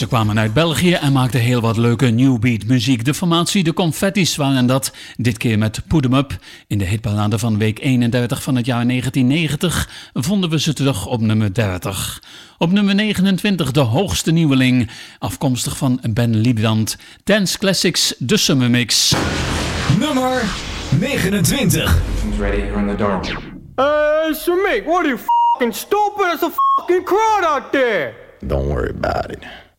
Ze kwamen uit België en maakten heel wat leuke new beat muziek. De formatie De Confetti's waren dat, dit keer met Put 'em Up. In de hitparade van week 31 van het jaar 1990 vonden we ze terug op nummer 30. Op nummer 29 de hoogste nieuweling, afkomstig van Ben Liebrandt. Dance Classics, de Summer Mix. Nummer 29. He's ready here in the dark. Shamik, what are you f***ing stupid? There's a f***ing crowd out there. Don't worry about it.